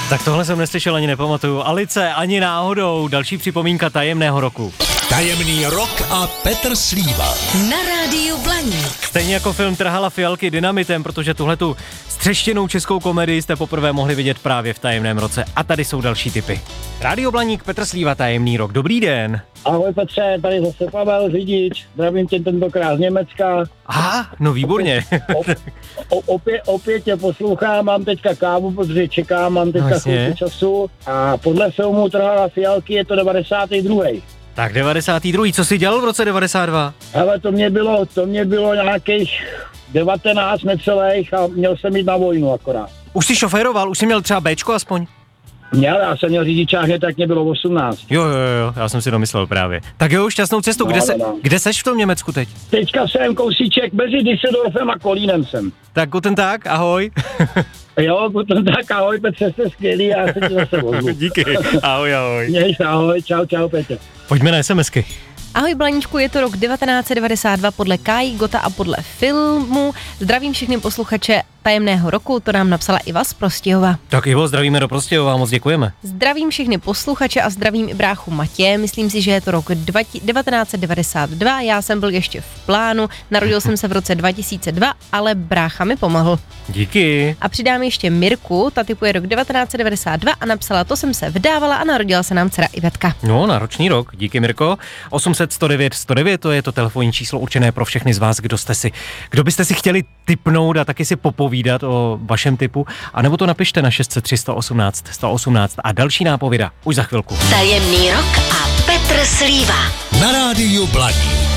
Tak tohle jsem neslyšel ani nepamatuju. Alice, ani náhodou. Další připomínka tajemného roku. Tajemný rok a Petr Slíva. Na rádiu Blaník. Stejně jako film Trhala fialky dynamitem, protože tuhletu střeštěnou českou komedii jste poprvé mohli vidět právě v tajemném roce. A tady jsou další tipy. Rádio Blaník, Petr Slíva, tajemný rok. Dobrý den. Ahoj Petře, tady zase Pavel, řidič. Zdravím tě tentokrát z Německa. Aha, no výborně. Opět tě poslouchám, mám teďka kávu, protože čekám, mám teďka chvilku času. A podle filmu Trhala fialky je to 92. Tak 92. Co jsi dělal v roce 92? Ale to mě bylo nějakých 19 necelých a měl jsem jít na vojnu akorát. Už jsi šoféroval? Už jsi měl třeba Bčko aspoň? Měl, já jsem měl řidičák, tak mě bylo 18. Jo, já jsem si domyslel právě. Tak jo, šťastnou cestu. Kde seš v tom Německu teď? Teďka jsem kousíček mezi Düsseldorfem a Kolínem jsem. Tak guten Tag, ahoj. Jo, guten Tag, ahoj Petře, jste skvělý a já se ti zase ozvu. Díky, ahoj. Měj se, ahoj, čau Petře. Pojďme na SMSky. Ahoj Blaníčku, je to rok 1992 podle Káji Gota a podle filmu. Zdravím všechny posluchače tajemného roku, to nám napsala Iva z Prostějova. Tak Ivo, zdravíme do Prostějova, moc děkujeme. Zdravím všechny posluchače a zdravím i bráchu Matě, myslím si, že je to rok 1992, já jsem byl ještě v plánu, narodil jsem se v roce 2002, ale brácha mi pomohl. Díky. A přidám ještě Mirku, ta typuje rok 1992 a napsala, to jsem se vdávala a narodila se nám dcera Ivetka. No, náročný rok, díky Mirko. 800 109 109, to je to telefonní číslo určené pro všechny z vás, kdo byste si chtěli tipnout a taky si popovídat o vašem tipu, anebo to napište na 603 118 118 a další nápověda už za chvilku. Tajemný rok a Petr Slíva. Na rádiu Blaník.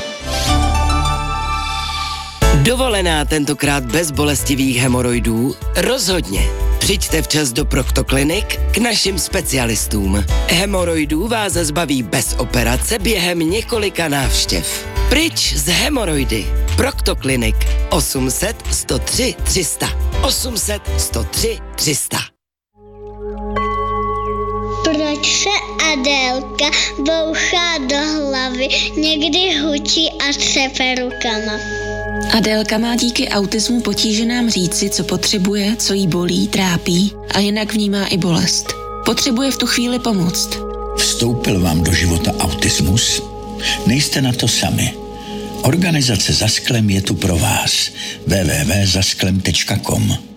Dovolená tentokrát bez bolestivých hemoroidů? Rozhodně. Přijďte včas do Proktoklinik k našim specialistům. Hemoroidů vás zbaví bez operace během několika návštěv. Pryč z hemoroidy. Proktoklinik 800 103 300. 800 103 300. Proč se Adélka bouchá do hlavy, někdy hučí a třepe rukama? Adélka má díky autismu potíže nám říci, co potřebuje, co jí bolí, trápí a jinak vnímá i bolest. Potřebuje v tu chvíli pomoct. Vstoupil vám do života autismus? Nejste na to sami. Organizace Za sklem je tu pro vás. www.zasklem.com